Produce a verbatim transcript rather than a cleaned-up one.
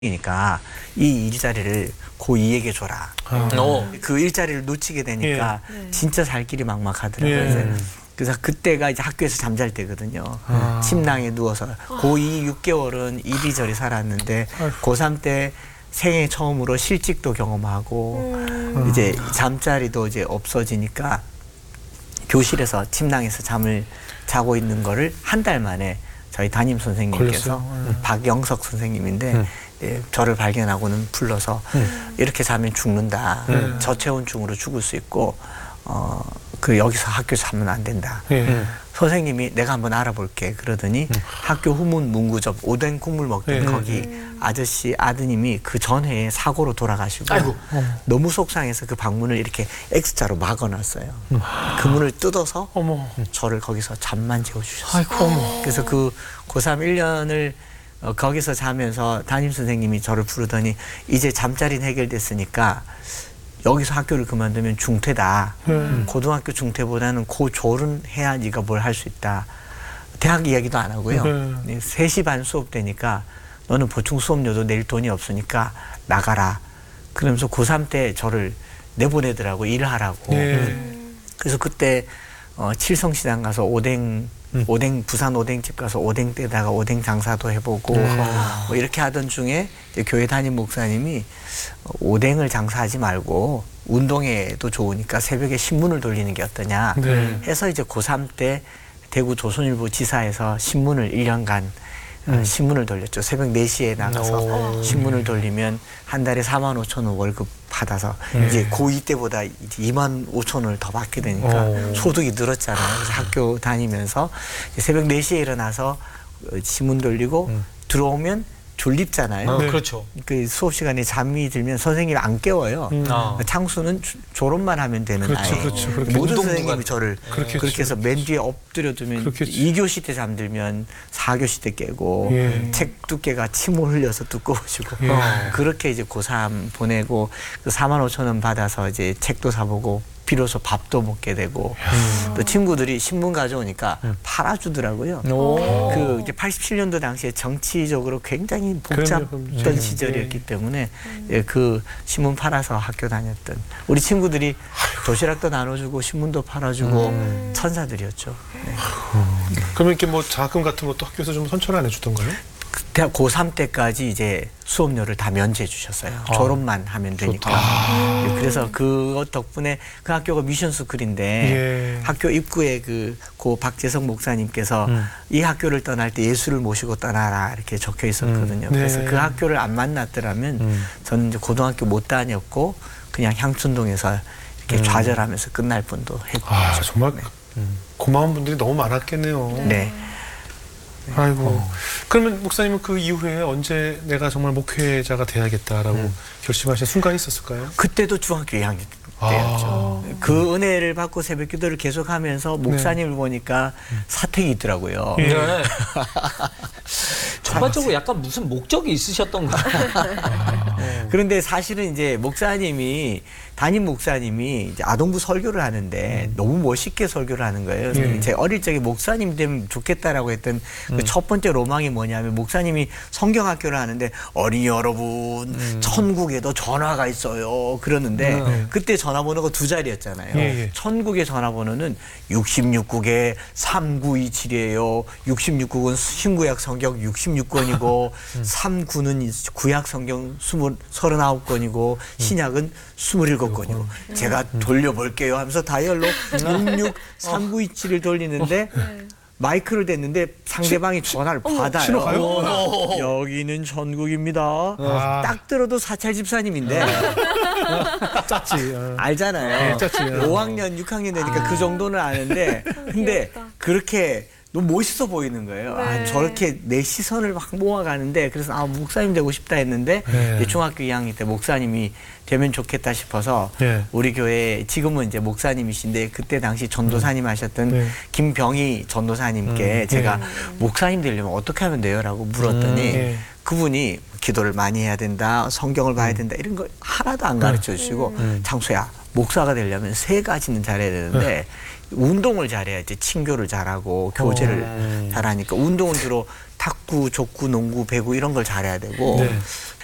이니까 이 일자리를 고이에게 줘라. 어. 그 일자리를 놓치게 되니까 예. 진짜 살 길이 막막하더라고요. 예. 이제. 그래서 그때가 이제 학교에서 잠잘 때거든요. 아. 침낭에 누워서 고이 육 개월은 이리저리 살았는데 고삼 때 생애 처음으로 실직도 경험하고 음. 이제 잠자리도 이제 없어지니까 교실에서 침낭에서 잠을 자고 있는 거를 한 달 만에 저희 담임 선생님께서 걸렸어요? 박영석 선생님인데 음. 예, 저를 발견하고는 불러서 음. 이렇게 자면 죽는다. 음. 저체온증으로 죽을 수 있고 어, 그 여기서 학교에서 자면 안 된다. 예. 음. 선생님이 내가 한번 알아볼게 그러더니 학교 후문 문구점 오뎅 국물 먹던 네. 거기 아저씨 아드님이 그 전해에 사고로 돌아가시고 아이고. 너무 속상해서 그 방문을 이렇게 X자로 막아놨어요. 그 문을 뜯어서 어머. 저를 거기서 잠만 재워주셨어요. 아이고, 어머. 그래서 그 고삼 일 년을 어, 거기서 자면서 담임 선생님이 저를 부르더니 이제 잠자리는 해결됐으니까 여기서 학교를 그만두면 중퇴다. 음. 고등학교 중퇴보다는 고졸은 해야 네가 뭘 할 수 있다. 대학 이야기도 안 하고요. 네. 세 시 반 수업 되니까 너는 보충 수업료도 낼 돈이 없으니까 나가라. 그러면서 고삼 때 저를 내보내더라고 일을 하라고. 네. 그래서 그때 어, 칠성시장 가서 오뎅 음. 오뎅 부산 오뎅집 가서 오뎅 떼다가 오뎅 장사도 해보고 아. 뭐 이렇게 하던 중에 이제 교회 담임 목사님이 오뎅을 장사하지 말고 운동에도 좋으니까 새벽에 신문을 돌리는 게 어떠냐 네. 해서 이제 고삼 때 대구 조선일보 지사에서 신문을 일 년간 어, 음. 신문을 돌렸죠. 새벽 네 시에 나가서 오. 신문을 돌리면 한 달에 사만 오천 원 월급 받아서 음. 이제 고이 때보다 이제 이만 오천 원을 더 받게 되니까 오. 소득이 늘었잖아요. 그래서 학교 다니면서 이제 새벽 네 시에 일어나서 어, 신문 돌리고 음. 들어오면 졸립잖아요. 어, 네. 그렇죠. 그 수업 시간에 잠이 들면 선생님이 안 깨워요. 음. 아. 창수는 조- 졸업만 하면 되는 그렇죠, 아이. 그렇죠. 그렇게 모든 운동부가 선생님이 저를 그렇겠죠. 그렇게 해서 맨 뒤에 엎드려 두면 그렇겠죠. 이 교시 때 잠들면 사 교시 때 깨고 예. 책 두께가 침을 흘려서 두꺼워지고 예. 그렇게 이제 고삼 보내고 그 사만 오천 원 받아서 이제 책도 사보고 비로소 밥도 먹게 되고 음. 또 친구들이 신문 가져오니까 팔아주더라고요. 오. 그 이제 팔십칠 년도 당시에 정치적으로 굉장히 복잡했던 그럼요, 그럼요. 시절이었기 예. 때문에 예, 그 신문 팔아서 학교 다녔던 우리 친구들이 도시락도 나눠주고 신문도 팔아주고 음. 천사들이었죠. 네. 그러면 이렇게 뭐 장학금 같은 것도 학교에서 좀 선처를 안 해주던가요? 대학 고삼 때까지 이제 수업료를 다 면제해 주셨어요. 아. 졸업만 하면 되니까. 좋다. 예, 그래서 그것 덕분에 그 학교가 미션 스쿨인데 예. 학교 입구에 그 고 박재성 목사님께서 음. 이 학교를 떠날 때 예수를 모시고 떠나라 이렇게 적혀 있었거든요. 음. 네. 그래서 그 학교를 안 만났더라면 음. 저는 이제 고등학교 못 다녔고 그냥 향춘동에서 이렇게 음. 좌절하면서 끝날 뻔도 했죠. 아, 정말 네. 음, 고마운 분들이 너무 많았겠네요. 네. 아이고. 그러면 목사님은 그 이후에 언제 내가 정말 목회자가 돼야겠다라고 음. 결심하신 순간이 있었을까요? 그때도 중학교 이 학년 아. 때였죠. 그 은혜를 받고 새벽 기도를 계속하면서 목사님을 보니까 사택이 있더라고요. 예. 네. 전반적으로 약간 무슨 목적이 있으셨던 거 같아요. 그런데 사실은 이제 목사님이 담임 목사님이 이제 아동부 설교를 하는데 음. 너무 멋있게 설교를 하는 거예요. 그래서 예. 제 어릴 적에 목사님 되면 좋겠다라고 했던 음. 그 첫 번째 로망이 뭐냐면 목사님이 성경학교를 하는데 어린이 여러분 음. 천국에도 전화가 있어요. 그러는데 음. 그때 전화번호가 두 자리였잖아요. 예, 예. 천국의 전화번호는 육십육 국에 삼구이칠이에요. 육십육 국은 신구약 성경 육십육 권이고 음. 삼구는 구약 성경 서른아홉 권이고 신약은 스물일곱 권이고 제가 돌려볼게요 하면서 다이얼로 육육 삼구이칠을 돌리는데 마이크를 댔는데 상대방이 전화를 받아요. 신호가요? 여기는 전국입니다. 아. 딱 들어도 사찰 집사님인데 짰지. 아. 알잖아요. 네, 짰지. 오 학년, 육 학년 되니까 그 정도는 아는데 근데 귀엽다. 그렇게 너무 멋있어 보이는 거예요. 아, 네. 저렇게 내 시선을 막 모아가는데 그래서 아 목사님 되고 싶다 했는데 네. 이제 중학교 이 학년 때 목사님이 되면 좋겠다 싶어서 네. 우리 교회 지금은 이제 목사님이신데 그때 당시 전도사님 하셨던 네. 김병희 전도사님께 음, 제가 네. 목사님 되려면 어떻게 하면 돼요? 라고 물었더니 음, 네. 그분이 기도를 많이 해야 된다, 성경을 봐야 된다 이런 거 하나도 안 가르쳐 주시고 음. 창수야 목사가 되려면 세 가지는 잘해야 되는데 운동을 잘해야지 친교를 잘하고 교제를 어. 잘하니까 운동은 주로 탁구, 족구, 농구, 배구 이런 걸 잘해야 되고 네.